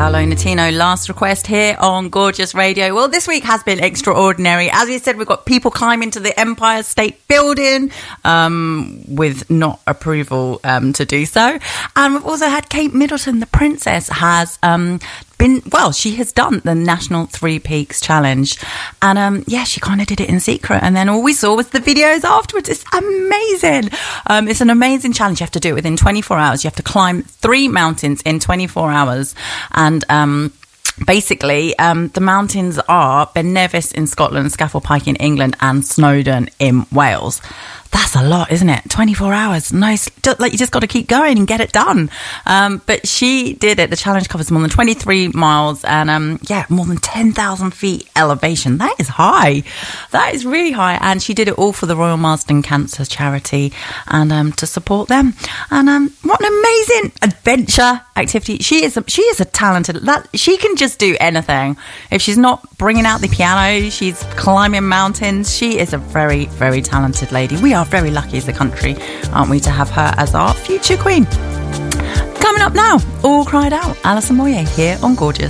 Paolo Nutino, Last Request here on Gorgeous Radio. Well, this week has been extraordinary. As you said, we've got people climbing to the Empire State Building with not approval to do so. And we've also had Kate Middleton, the princess, has she has done the National Three Peaks Challenge. And she kind of did it in secret. And then all we saw was the videos afterwards. It's amazing. It's an amazing challenge. You have to do it within 24 hours. You have to climb 3 mountains in 24 hours. And basically, the mountains are Ben Nevis in Scotland, Scafell Pike in England, and Snowdon in Wales. That's a lot, isn't it? 24 hours. Nice. Like, you just got to keep going and get it done. But she did it. The challenge covers more than 23 miles and, more than 10,000 feet elevation. That is high. That is really high. And she did it all for the Royal Marsden Cancer Charity and to support them. And what an amazing adventure activity. She is a talented... she can just do anything. If she's not bringing out the piano, she's climbing mountains. She is a very, very talented lady. We are very lucky as a country, aren't we, to have her as our future queen. Coming up now, All Cried Out, Alison Moyet here on Gorgeous.